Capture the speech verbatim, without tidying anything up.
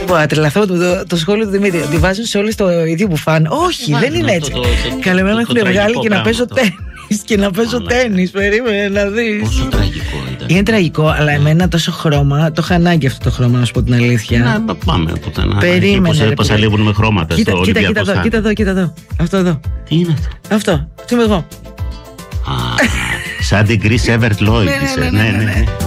Λοιπόν, τρελαθώ το, το, το σχόλιο του Δημήτρη. Ότι βάζουν σε όλες το ίδιο μπουφάν. Όχι, δεν είναι έτσι. Καλέ, με έχουν βγάλει και να παίζω τένις. Και να παίζω τένις. Περίμενε να δεις. Πόσο τραγικό ήταν. Είναι τραγικό, αλλά εμένα τόσο χρώμα. Το είχα ανάγκη αυτό το χρώμα, να σου πω την αλήθεια. Να πάμε τότε να. Περίμενε. Πώς αλεύουν με χρώματα στο Κοίτα, Ολυμπιακό. κοίτα εδώ, κοίτα εδώ, κοίτα εδώ. Αυτό εδώ. Τι είναι αυτό? Αυτό. Τι είμαι εγώ. Σαν την Chris Evert Lloyd είσαι. Ναι, ναι, ναι.